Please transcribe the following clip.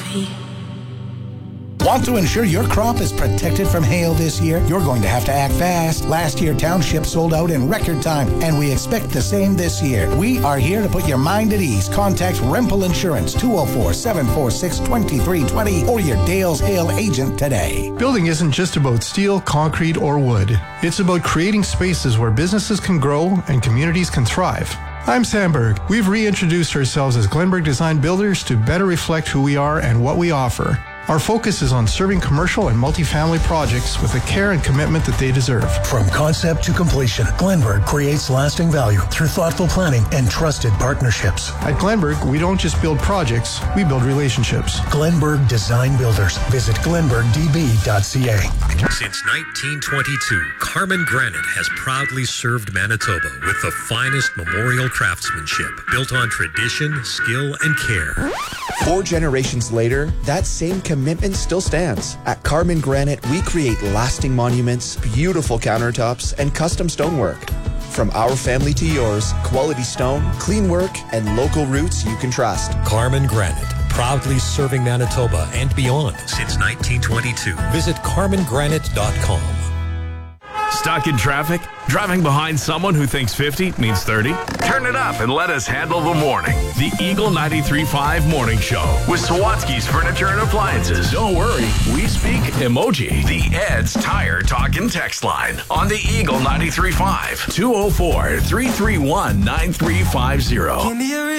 coffee. Want to ensure your crop is protected from hail this year? You're going to have to act fast. Last year, Township sold out in record time, and we expect the same this year. We are here to put your mind at ease. Contact Rempel Insurance, 204-746-2320, or your Dale's Hail agent today. Building isn't just about steel, concrete, or wood. It's about creating spaces where businesses can grow and communities can thrive. I'm Sam Berg. We've reintroduced ourselves as Glenberg Design Builders to better reflect who we are and what we offer. Our focus is on serving commercial and multifamily projects with the care and commitment that they deserve. From concept to completion, Glenberg creates lasting value through thoughtful planning and trusted partnerships. At Glenberg, we don't just build projects, we build relationships. Glenberg Design Builders. Visit glenbergdb.ca. Since 1922, Carmen Granite has proudly served Manitoba with the finest memorial craftsmanship built on tradition, skill, and care. 4 generations later, that same commitment still stands. At Carmen Granite, we create lasting monuments, beautiful countertops, and custom stonework. From our family to yours, quality stone, clean work, and local roots you can trust. Carmen Granite, proudly serving Manitoba and beyond since 1922. Visit carmengranite.com. Stuck in traffic? Driving behind someone who thinks 50 means 30? Turn it up and let us handle the morning. The Eagle 93.5 Morning Show with Sawatsky's Furniture and Appliances. Don't worry, we speak emoji. The Ed's Tire Talk and Text Line on the Eagle 93.5 204-331-9350.